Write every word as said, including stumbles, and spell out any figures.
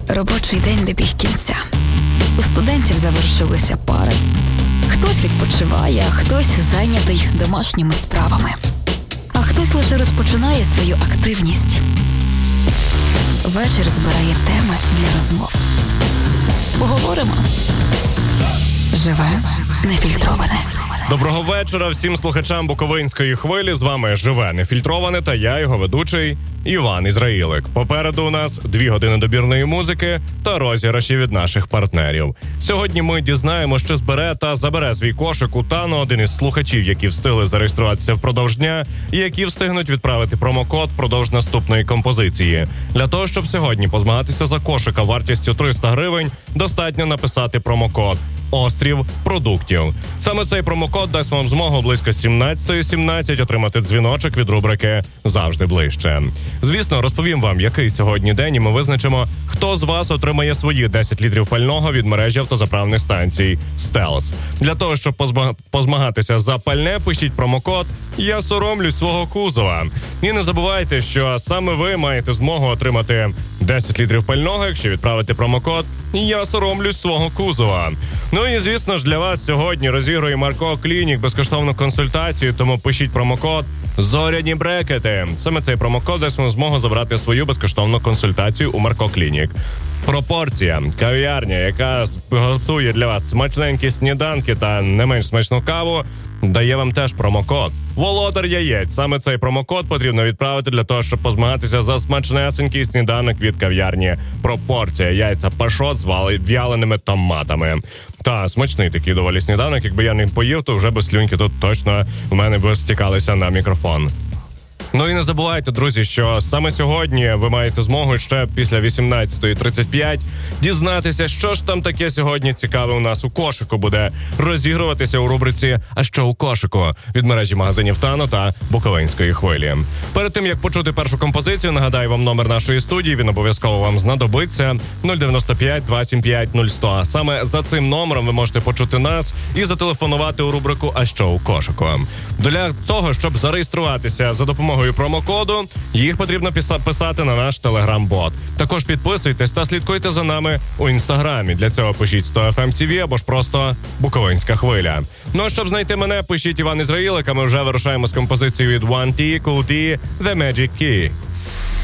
Робочий день добіг кінця. У студентів завершилися пари. Хтось відпочиває, а хтось зайнятий домашніми справами. А хтось лише розпочинає свою активність. Вечір збирає теми для розмов. Поговоримо. Живе нефільтроване. Доброго вечора всім слухачам Буковинської хвилі. З вами Живе нефільтроване та я, його ведучий Іван Ізраїлик. Попереду у нас дві години добірної музики та розіграші від наших партнерів. Сьогодні ми дізнаємо, що збере та забере свій кошик у Тано один із слухачів, які встигли зареєструватися впродовж дня і які встигнуть відправити промокод впродовж наступної композиції. Для того, щоб сьогодні позмагатися за кошика вартістю триста гривень, достатньо написати промокод «Острів продуктів». Саме цей промокод дасть вам змогу близько сімнадцятої сімнадцять отримати дзвіночок від рубрики «Завжди ближче». Звісно, розповім вам, який сьогодні день, і ми визначимо, хто з вас отримає свої десять літрів пального від мережі автозаправних станцій «Стелс». Для того, щоб позма- позмагатися за пальне, пишіть промокод «Я соромлюсь свого кузова». І не забувайте, що саме ви маєте змогу отримати десять літрів пального, якщо відправити промокод «Я соромлюсь свого кузова». Ну і, звісно ж, для вас сьогодні розігрує Марко Клінік безкоштовну консультацію, тому пишіть промокод «Зоряні брекети». Саме цей промокод дасть вам змогу забрати свою безкоштовну консультацію у Марко Клінік. Пропорція, кав'ярня, яка готує для вас смачненькі сніданки та не менш смачну каву, дає вам теж промокод «Володар яєць». Саме цей промокод потрібно відправити для того, щоб позмагатися за смачнесенький сніданок від кав'ярні «Пропорція». Яйця пашот з в'яленими томатами. Та смачний такий доволі сніданок. Якби я не поїв, то вже без слюньки тут точно в мене би стікалися на мікрофон. Ну і не забувайте, друзі, що саме сьогодні ви маєте змогу ще після вісімнадцятої тридцять п'ять дізнатися, що ж там таке сьогодні цікаве у нас у кошику буде розігруватися у рубриці «А що у кошику» від мережі магазинів Тано та Буковинської хвилі. Перед тим, як почути першу композицію, нагадаю вам номер нашої студії, він обов'язково вам знадобиться нуль дев'яносто п'ять два сім п'ять нуль сто. Саме за цим номером ви можете почути нас і зателефонувати у рубрику «А що у кошику». Для того, щоб зареєструватися за допомогою промокоду, їх потрібно писати на наш телеграм-бот. Також підписуйтесь та слідкуйте за нами у інстаграмі. Для цього пишіть сто еф ем сі ві або ж просто Буковинська хвиля. Ну а щоб знайти мене, пишіть Іван Ізраїлик, а ми вже вирушаємо з композицією від One T, Cool T, The Magic Key.